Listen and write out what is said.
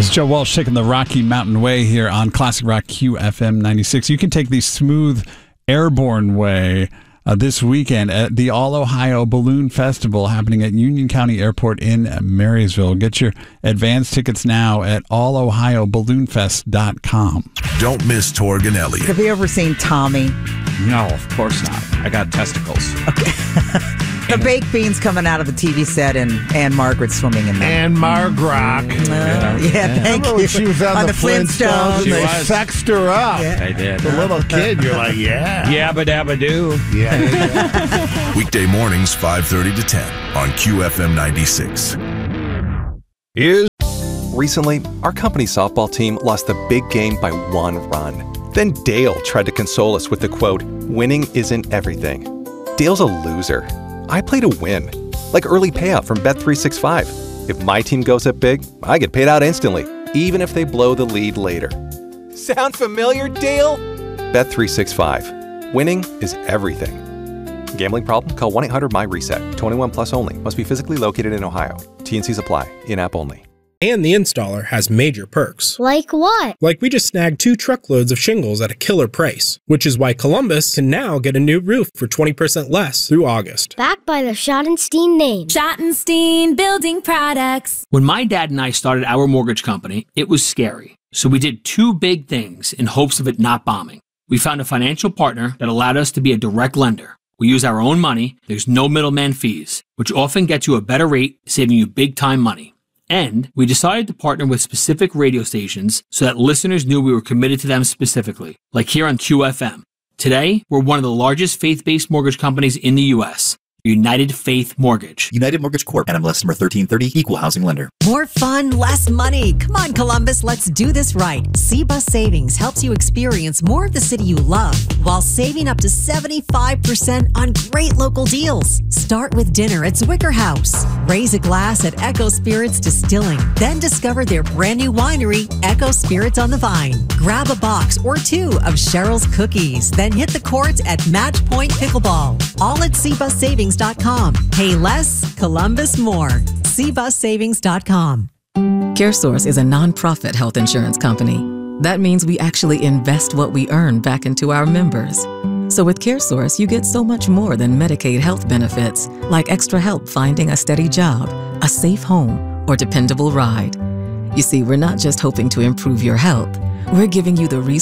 It's Joe Walsh taking the Rocky Mountain Way here on Classic Rock QFM 96. You can take the smooth airborne way this weekend at the All Ohio Balloon Festival happening at Union County Airport in Marysville. Get your advance tickets now at allohioballoonfest.com. Don't miss Torg and Elliott. Have you ever seen Tommy? No, of course not. I got testicles. Okay. The baked beans coming out of the TV set and Anne Margaret swimming in them. Anne Margrock. Thank Remember you. when she was on the Flintstones and they sexed her up. Yeah. I did. The little kid, you're like, yeah. Yabba dabba doo. Yeah. Weekday mornings, 5:30 to 10 on QFM 96. Recently, our company's softball team lost the big game by 1 run. Then Dale tried to console us with the quote, "Winning isn't everything." Dale's a loser. I play to win, like early payout from Bet365. If my team goes up big, I get paid out instantly, even if they blow the lead later. Sound familiar, Dale? Bet365. Winning is everything. Gambling problem? Call 1-800-MY-RESET. 21 plus only. Must be physically located in Ohio. T&Cs apply. In-app only. And the installer has major perks. Like what? Like we just snagged 2 truckloads of shingles at a killer price, which is why Columbus can now get a new roof for 20% less through August. Backed by the Schottenstein name. Schottenstein Building Products. When my dad and I started our mortgage company, it was scary. So we did 2 big things in hopes of it not bombing. We found a financial partner that allowed us to be a direct lender. We use our own money, there's no middleman fees, which often gets you a better rate, saving you big time money. And we decided to partner with specific radio stations so that listeners knew we were committed to them specifically, like here on QFM. Today, we're one of the largest faith-based mortgage companies in the U.S., United Faith Mortgage. United Mortgage Corp. NMLS number 1330, Equal Housing Lender. More fun, less money. Come on, Columbus, let's do this right. C-Bus Savings helps you experience more of the city you love while saving up to 75% on great local deals. Start with dinner at Zwicker House. Raise a glass at Echo Spirits Distilling. Then discover their brand new winery, Echo Spirits on the Vine. Grab a box or 2 of Cheryl's Cookies. Then hit the courts at Match Point Pickleball. All at cbussavings.com. Pay less, Columbus more. cbussavings.com. CareSource is a nonprofit health insurance company. That means we actually invest what we earn back into our members. So with CareSource, you get so much more than Medicaid health benefits, like extra help finding a steady job, a safe home, or dependable ride. You see, we're not just hoping to improve your health. We're giving you the resources